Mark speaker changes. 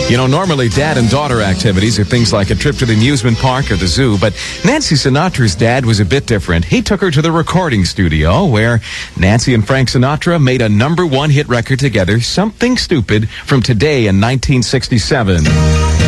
Speaker 1: You know, normally dad and daughter activities are things like a trip to the amusement park or the zoo, but Nancy Sinatra's dad was a bit different. He took her to the recording studio where Nancy and Frank Sinatra made a #1 hit record together, Something Stupid, from Today in 1967.